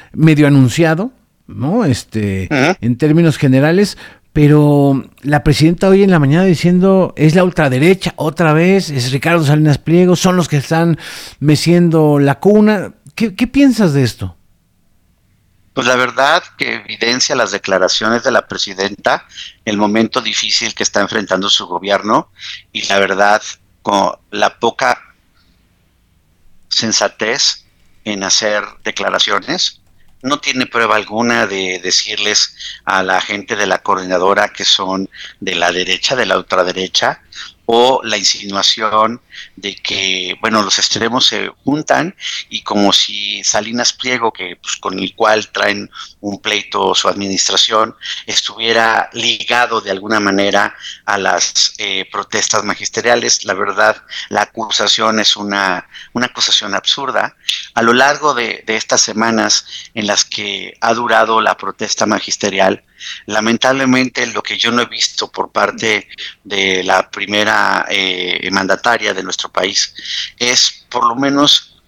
medio anunciado, ¿no? Ujú. En términos generales, pero la presidenta hoy en la mañana diciendo es la ultraderecha otra vez, es Ricardo Salinas Pliego, son los que están meciendo la cuna. ¿Qué piensas de esto? Pues la verdad que evidencia las declaraciones de la presidenta, el momento difícil que está enfrentando su gobierno y la verdad con la poca sensatez en hacer declaraciones. No tiene prueba alguna de decirles a la gente de la coordinadora que son de la derecha, de la ultraderecha, o la insinuación de que, bueno, los extremos se juntan y como si Salinas Pliego, que pues, con el cual traen un pleito su administración, estuviera ligado de alguna manera a las protestas magisteriales. La verdad, la acusación es una acusación absurda. A lo largo de estas semanas en las que ha durado la protesta magisterial, lamentablemente lo que yo no he visto por parte de la primera mandataria de nuestro país es por lo menos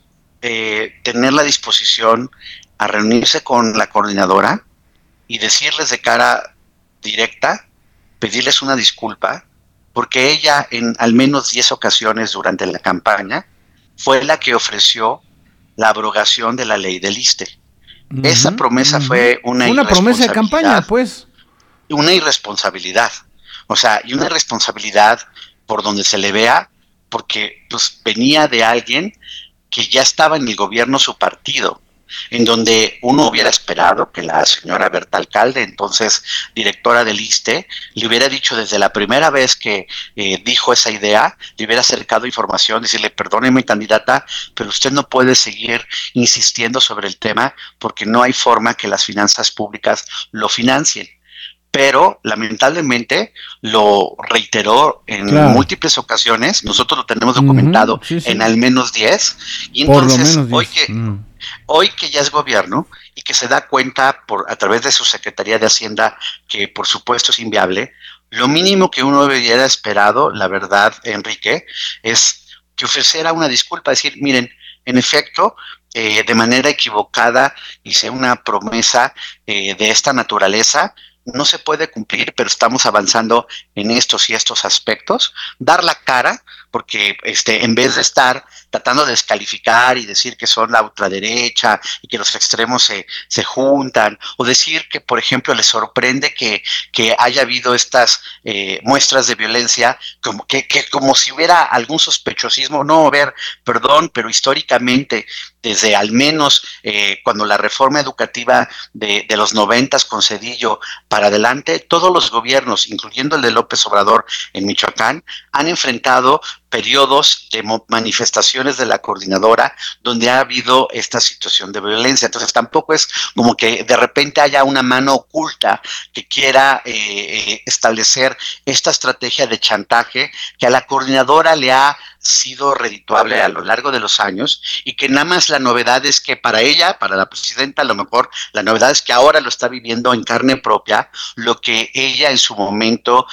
tener la disposición a reunirse con la coordinadora y decirles de cara directa, pedirles una disculpa, porque ella en al menos 10 ocasiones durante la campaña fue la que ofreció la abrogación de la ley del ISSSTE. Esa Ujú, promesa ujú. fue Fue una promesa de campaña, pues. una irresponsabilidad, o sea, y una irresponsabilidad por donde se le vea, porque pues venía de alguien que ya estaba en el gobierno su partido, en donde uno hubiera esperado que la señora Berta Alcalde, entonces directora del ISSSTE, le hubiera dicho desde la primera vez que dijo esa idea, le hubiera acercado información, decirle, perdóneme candidata, pero usted no puede seguir insistiendo sobre el tema porque no hay forma que las finanzas públicas lo financien, pero lamentablemente lo reiteró en Claro. múltiples ocasiones, nosotros lo tenemos Ujú, documentado sí, en sí. al menos 10, y Por lo entonces menos 10. Mm. hoy que ya es gobierno y que se da cuenta a través de su Secretaría de Hacienda que por supuesto es inviable, lo mínimo que uno hubiera esperado, la verdad, Enrique, es que ofreciera una disculpa, decir, miren, en efecto, de manera equivocada hice una promesa de esta naturaleza, no se puede cumplir, pero estamos avanzando en estos y estos aspectos, dar la cara, porque en vez de estar tratando de descalificar y decir que son la ultraderecha y que los extremos se juntan, o decir que, por ejemplo, les sorprende que haya habido estas muestras de violencia, que como si hubiera algún sospechosismo. No, a ver, perdón, pero históricamente, desde al menos cuando la reforma educativa de los 90 con Cedillo para adelante, todos los gobiernos, incluyendo el de López Obrador en Michoacán, han enfrentado periodos de manifestaciones de la coordinadora donde ha habido esta situación de violencia. Entonces tampoco es como que de repente haya una mano oculta que quiera establecer esta estrategia de chantaje que a la coordinadora le ha sido redituable a lo largo de los años y que nada más la novedad es que para ella, para la presidenta, a lo mejor la novedad es que ahora lo está viviendo en carne propia, lo que ella en su momento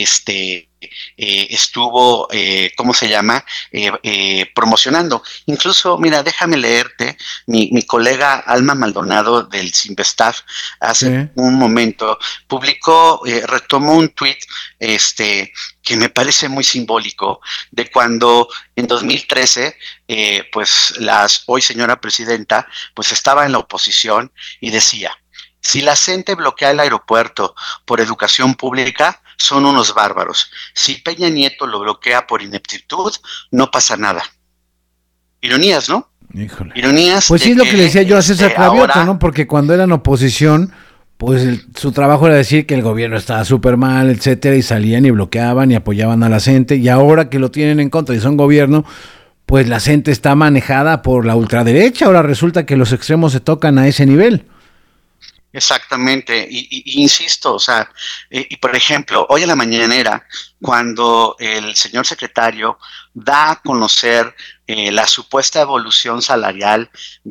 estuvo, ¿cómo se llama? Promocionando. Incluso, mira, déjame leerte, mi colega Alma Maldonado del Simvestaff hace Sí. un momento publicó, retomó un tuit que me parece muy simbólico de cuando en 2013, pues la hoy señora presidenta, pues estaba en la oposición y decía, si la gente bloquea el aeropuerto por educación pública, son unos bárbaros. Si Peña Nieto lo bloquea por ineptitud, no pasa nada. Ironías, ¿no? Híjole. Ironías Pues sí de es lo que le que decía yo a César Cravioto, ahora. ¿no? Porque cuando eran oposición, pues su trabajo era decir que el gobierno estaba súper mal, etcétera, y salían y bloqueaban y apoyaban a la gente. Y ahora que lo tienen en contra y son gobierno, pues la gente está manejada por la ultraderecha. Ahora resulta que los extremos se tocan a ese nivel. Exactamente, y insisto, o sea, y por ejemplo, hoy en la mañanera, cuando el señor secretario da a conocer la supuesta evolución salarial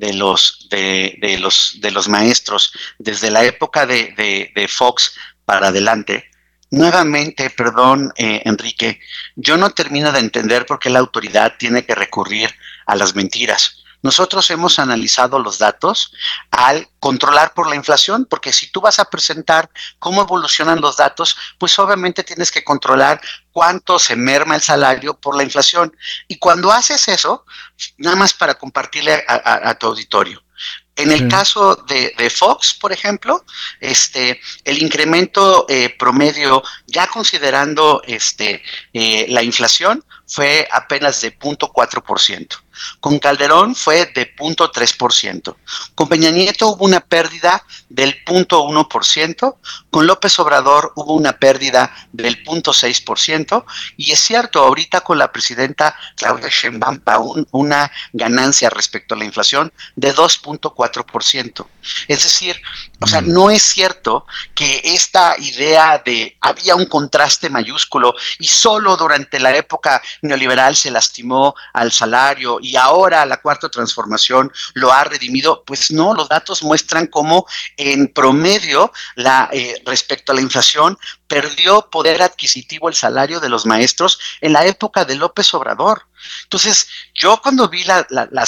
de los maestros desde la época de Fox para adelante, nuevamente, perdón, Enrique, yo no termino de entender por qué la autoridad tiene que recurrir a las mentiras. Nosotros hemos analizado los datos al controlar por la inflación, porque si tú vas a presentar cómo evolucionan los datos, pues obviamente tienes que controlar cuánto se merma el salario por la inflación. Y cuando haces eso, nada más para compartirle a tu auditorio, en el caso de Fox, por ejemplo, el incremento promedio, ya considerando la inflación, fue apenas de 0.4%. Con Calderón fue de 0.3%. Con Peña Nieto hubo una pérdida del 0.1%. Con López Obrador hubo una pérdida del 0.6%. Y es cierto, ahorita con la presidenta Claudia Sheinbaum, una ganancia respecto a la inflación de 2.4%. Es decir, o sea, no es cierto que esta idea de había un contraste mayúsculo y solo durante la época neoliberal se lastimó al salario y ahora la cuarta transformación lo ha redimido. Pues no, los datos muestran cómo en promedio respecto a la inflación perdió poder adquisitivo el salario de los maestros en la época de López Obrador. Entonces, yo cuando vi la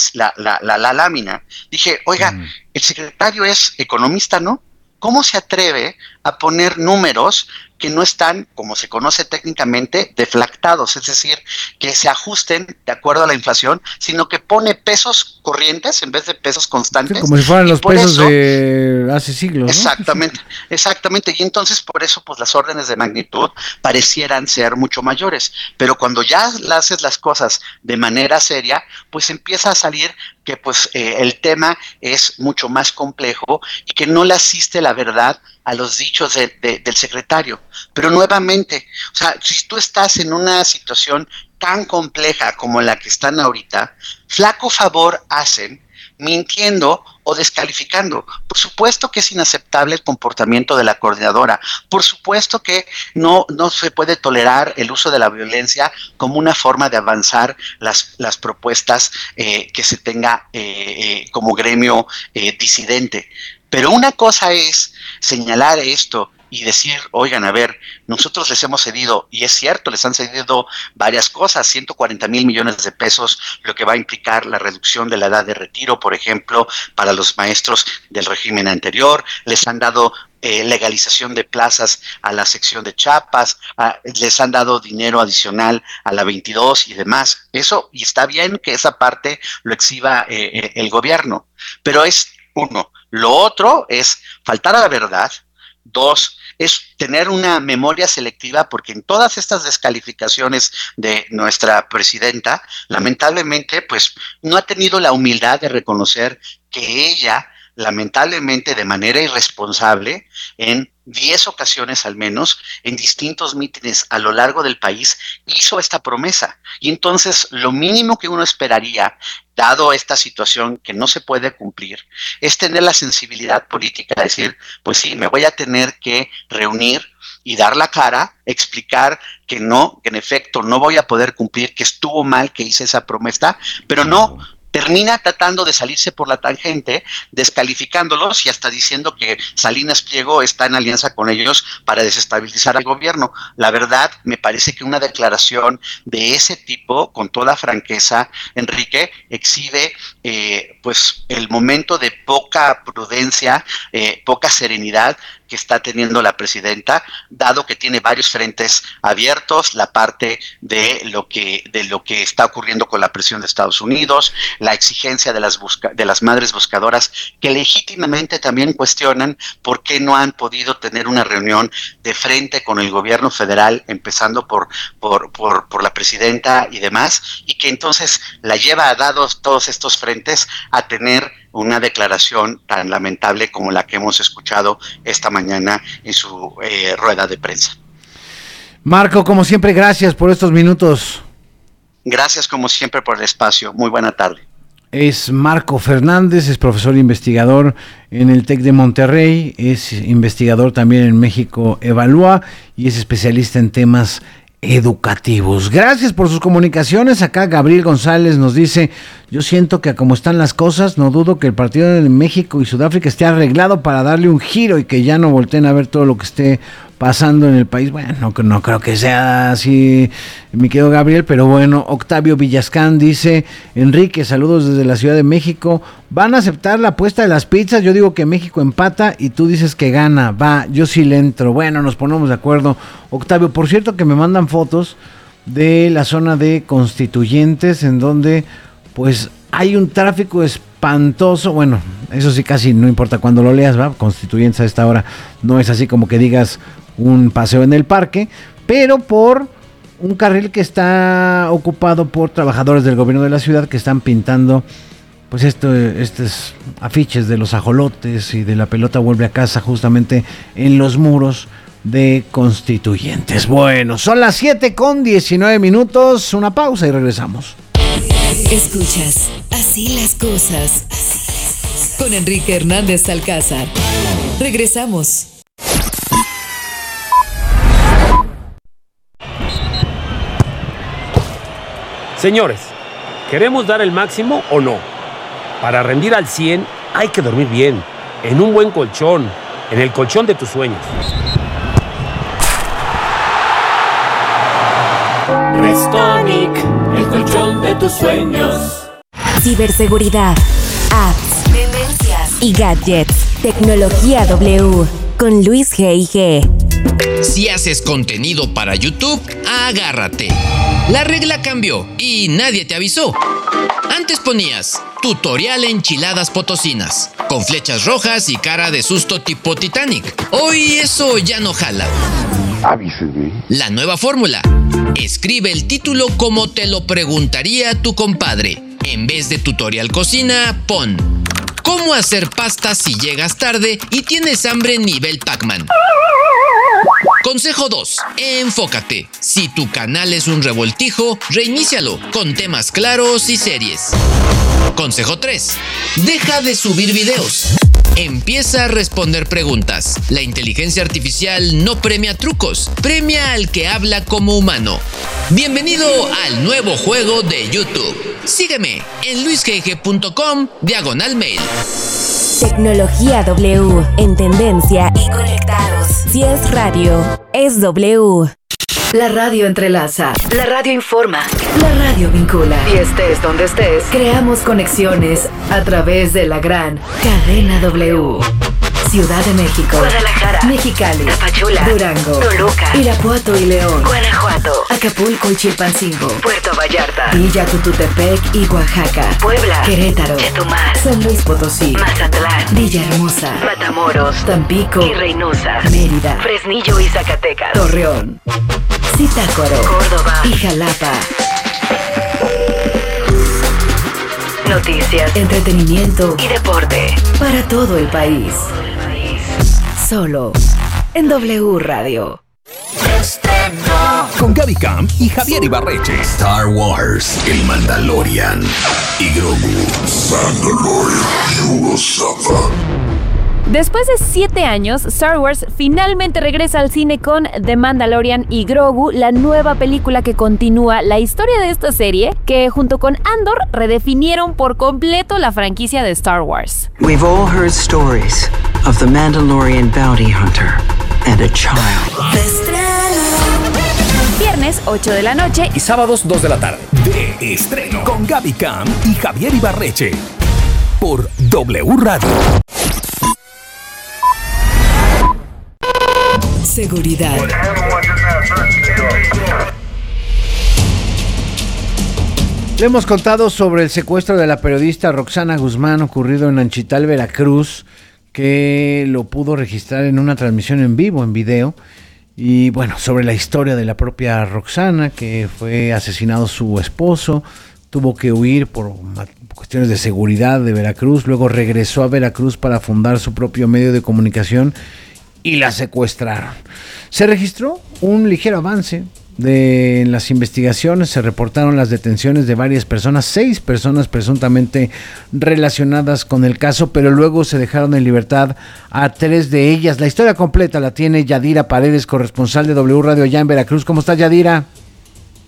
lámina, dije, oiga, el secretario es economista, ¿no? ¿Cómo se atreve a poner números que no están, como se conoce técnicamente, deflactados? Es decir, que se ajusten de acuerdo a la inflación, sino que pone pesos corrientes en vez de pesos constantes. Sí, como si fueran los pesos de hace siglos, ¿no? Exactamente, exactamente. Y entonces por eso pues las órdenes de magnitud parecieran ser mucho mayores. Pero cuando ya haces las cosas de manera seria, pues empieza a salir que pues el tema es mucho más complejo y que no le asiste la verdad a los dichos del secretario. Pero nuevamente, o sea, si tú estás en una situación tan compleja como la que están ahorita, flaco favor hacen mintiendo o descalificando. Por supuesto que es inaceptable el comportamiento de la coordinadora. Por supuesto que no se puede tolerar el uso de la violencia como una forma de avanzar las propuestas que se tenga como gremio disidente. Pero una cosa es señalar esto y decir, oigan, a ver, nosotros les hemos cedido, y es cierto, les han cedido varias cosas, 140,000 millones de pesos, lo que va a implicar la reducción de la edad de retiro, por ejemplo, para los maestros del régimen anterior, les han dado legalización de plazas a la sección de Chiapas, les han dado dinero adicional a la 22 y demás. Eso, y está bien que esa parte lo exhiba el gobierno, pero es uno. Lo otro es faltar a la verdad. Dos, es tener una memoria selectiva, porque en todas estas descalificaciones de nuestra presidenta, lamentablemente, pues no ha tenido la humildad de reconocer que ella, lamentablemente, de manera irresponsable, en 10 ocasiones al menos, en distintos mítines a lo largo del país, hizo esta promesa. Y entonces lo mínimo que uno esperaría, dado esta situación que no se puede cumplir, es tener la sensibilidad política de decir, pues sí, me voy a tener que reunir y dar la cara, explicar que no, que en efecto no voy a poder cumplir, que estuvo mal que hice esa promesa, pero no. Termina tratando de salirse por la tangente, descalificándolos y hasta diciendo que Salinas Pliego está en alianza con ellos para desestabilizar al gobierno. La verdad, me parece que una declaración de ese tipo, con toda franqueza, Enrique, exhibe pues el momento de poca prudencia, poca serenidad que está teniendo la presidenta, dado que tiene varios frentes abiertos, la parte de lo que está ocurriendo con la presión de Estados Unidos, la exigencia de las madres buscadoras, que legítimamente también cuestionan por qué no han podido tener una reunión de frente con el gobierno federal, empezando por la presidenta y demás, y que entonces la lleva a dados todos estos frentes a tener una declaración tan lamentable como la que hemos escuchado esta mañana en su rueda de prensa. Marco, como siempre, gracias por estos minutos. Gracias como siempre por el espacio. Muy buena tarde. Es Marco Fernández, es profesor investigador en el TEC de Monterrey, es investigador también en México Evalúa y es especialista en temas educativos. Gracias por sus comunicaciones. Acá Gabriel González nos dice: Yo siento que como están las cosas, no dudo que el partido de México y Sudáfrica esté arreglado para darle un giro y que ya no volteen a ver todo lo que esté pasando en el país. Bueno, no creo que sea así, mi querido Gabriel, pero bueno. Octavio Villascán dice: Enrique, saludos desde la Ciudad de México. ¿Van a aceptar la apuesta de las pizzas? Yo digo que México empata y tú dices que gana. Va, yo sí le entro. Bueno, nos ponemos de acuerdo. Octavio, por cierto que me mandan fotos de la zona de Constituyentes, en donde pues hay un tráfico espantoso. Bueno, eso sí casi no importa cuando lo leas, ¿va? Constituyentes a esta hora no es así como que digas un paseo en el parque, pero por un carril que está ocupado por trabajadores del gobierno de la ciudad que están pintando pues estos afiches de los ajolotes y de la pelota vuelve a casa, justamente en los muros de Constituyentes. Bueno, son las 7:19, una pausa y regresamos. Escuchas Así las cosas con Enrique Hernández Alcázar. Regresamos. Señores, ¿queremos dar el máximo o no? Para rendir al 100 hay que dormir bien, en un buen colchón, en el colchón de tus sueños. Restonic, el colchón de tus sueños. Ciberseguridad, apps, tendencias y gadgets. Tecnología W con Luis G.I.G. Si haces contenido para YouTube, agárrate. La regla cambió y nadie te avisó. Antes ponías tutorial enchiladas potosinas, con flechas rojas y cara de susto tipo Titanic. Hoy eso ya no jala. Avíseme. La nueva fórmula: escribe el título como te lo preguntaría tu compadre. En vez de tutorial cocina, pon ¿cómo hacer pasta si llegas tarde y tienes hambre nivel Pac-Man? Consejo 2. Enfócate. Si tu canal es un revoltijo, reinícialo con temas claros y series. Consejo 3. Deja de subir videos. Empieza a responder preguntas. La inteligencia artificial no premia trucos, premia al que habla como humano. Bienvenido al nuevo juego de YouTube. Sígueme en luisgg.com/mail. Tecnología W, en tendencia y conectados. Si es radio, es W. La radio entrelaza, la radio informa, la radio vincula. Y estés donde estés, creamos conexiones a través de la gran cadena W. Ciudad de México, Guadalajara, Mexicali, Tapachula, Durango, Toluca, Irapuato y León, Guanajuato, Acapulco y Chilpancingo, Puerto Vallarta, Villa Tututepec y Oaxaca, Puebla, Querétaro, Chetumal, San Luis Potosí, Mazatlán, Villahermosa, Matamoros, Tampico y Reynosa, Mérida, Fresnillo y Zacatecas, Torreón, Zitácuaro, Córdoba y Jalapa. Noticias, entretenimiento y deporte para todo el país. Solo en W Radio. Con Gaby Camp y Javier Ibarreche. Star Wars, el Mandalorian y Grogu. Después de 7 años, Star Wars finalmente regresa al cine con The Mandalorian y Grogu, la nueva película que continúa la historia de esta serie, que junto con Andor redefinieron por completo la franquicia de Star Wars. We've all heard stories of the Mandalorian bounty hunter and a child. Viernes 8 de la noche y sábados 2 de la tarde. De estreno con Gaby Camp y Javier Ibarreche por W Radio. Seguridad. Le hemos contado sobre el secuestro de la periodista Roxana Guzmán ocurrido en Anchital, Veracruz, que lo pudo registrar en una transmisión en vivo, en video. Y bueno, sobre la historia de la propia Roxana, que fue asesinado su esposo, tuvo que huir por cuestiones de seguridad de Veracruz, luego regresó a Veracruz para fundar su propio medio de comunicación y la secuestraron. Se registró un ligero avance en las investigaciones, se reportaron las detenciones de varias personas, 6 personas presuntamente relacionadas con el caso, pero luego se dejaron en libertad a 3 de ellas. La historia completa la tiene Yadira Paredes, corresponsal de W Radio allá en Veracruz. ¿Cómo está, Yadira?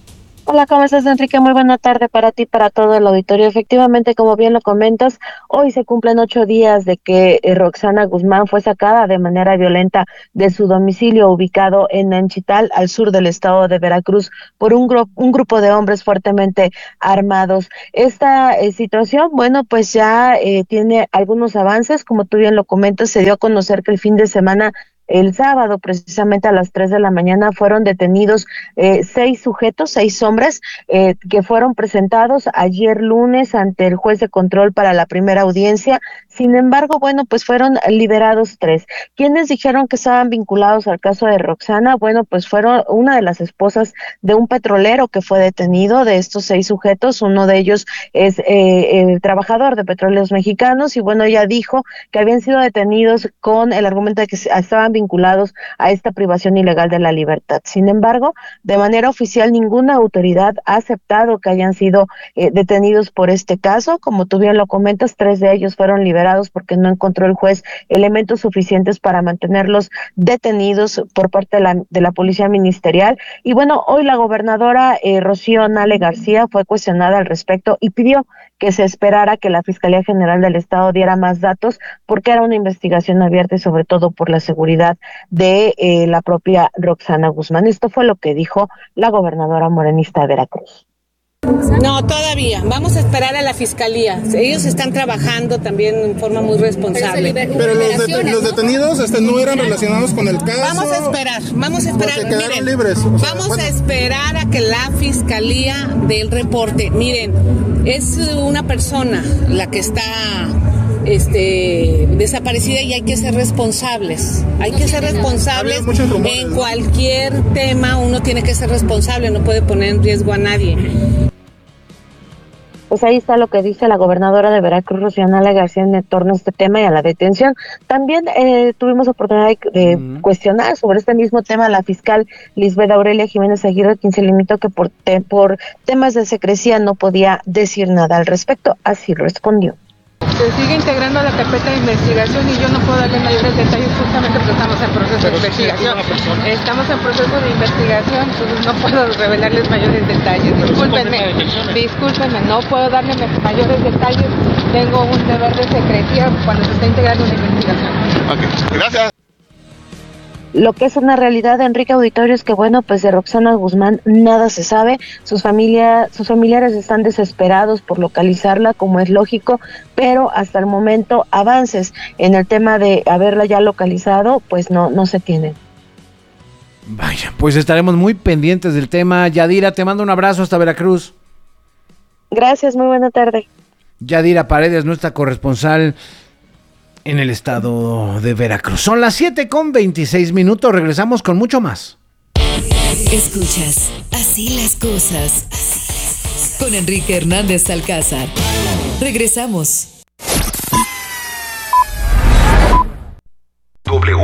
Hola, ¿cómo estás, Enrique? Muy buena tarde para ti, para todo el auditorio. Efectivamente, como bien lo comentas, hoy se cumplen 8 días de que Roxana Guzmán fue sacada de manera violenta de su domicilio ubicado en Nanchital, al sur del estado de Veracruz, por un grupo de hombres fuertemente armados. Esta situación, bueno, pues ya tiene algunos avances. Como tú bien lo comentas, se dio a conocer que el fin de semana, el sábado, precisamente a las 3 de la mañana, fueron detenidos 6 sujetos, 6 hombres, que fueron presentados ayer lunes ante el juez de control para la primera audiencia. Sin embargo, bueno, pues fueron liberados 3. ¿Quiénes dijeron que estaban vinculados al caso de Roxana? Bueno, pues fueron una de las esposas de un petrolero que fue detenido. De estos 6 sujetos, uno de ellos es el trabajador de Petróleos Mexicanos, y bueno, ella dijo que habían sido detenidos con el argumento de que estaban vinculados a esta privación ilegal de la libertad. Sin embargo, de manera oficial, ninguna autoridad ha aceptado que hayan sido detenidos por este caso. Como tú bien lo comentas, 3 de ellos fueron liberados porque no encontró el juez elementos suficientes para mantenerlos detenidos por parte de la policía ministerial. Y bueno, hoy la gobernadora Rocío Nale García fue cuestionada al respecto y pidió que se esperara que la Fiscalía General del Estado diera más datos, porque era una investigación abierta y sobre todo por la seguridad de la propia Roxana Guzmán. Esto fue lo que dijo la gobernadora morenista de Veracruz. No, todavía. Vamos a esperar a la fiscalía. Ellos están trabajando también en forma muy responsable. Pero los detenidos no eran relacionados con el caso. Vamos a esperar. Porque quedaron libres. Vamos a esperar a que la fiscalía dé el reporte. Miren, es una persona la que está desaparecida y hay que ser responsables. Hay que ser responsables en cualquier tema. Uno tiene que ser responsable, no puede poner en riesgo a nadie. Pues ahí está lo que dice la gobernadora de Veracruz, Rocío Nale García, en torno a este tema y a la detención. También tuvimos oportunidad de cuestionar sobre este mismo tema a la fiscal Lisbeth Aurelia Jiménez Aguirre, quien se limitó que por temas de secrecía no podía decir nada al respecto. Así respondió. Se sigue integrando a la carpeta de investigación y yo no puedo darle mayores detalles justamente porque estamos en proceso de investigación. Estamos en proceso de investigación, entonces no puedo revelarles mayores detalles. Discúlpenme, no puedo darle mayores detalles. Tengo un deber de secrecía cuando se está integrando una investigación. Ok, gracias. Lo que es una realidad, Enrique Auditorio, es que bueno, pues de Roxana Guzmán nada se sabe. Sus familiares están desesperados por localizarla, como es lógico, pero hasta el momento avances en el tema de haberla ya localizado, pues no se tienen. Vaya, pues estaremos muy pendientes del tema. Yadira, te mando un abrazo hasta Veracruz. Gracias, muy buena tarde. Yadira Paredes, nuestra corresponsal en el estado de Veracruz. Son las 7:26. Regresamos con mucho más. Escuchas Así las cosas con Enrique Hernández Alcázar. Regresamos. W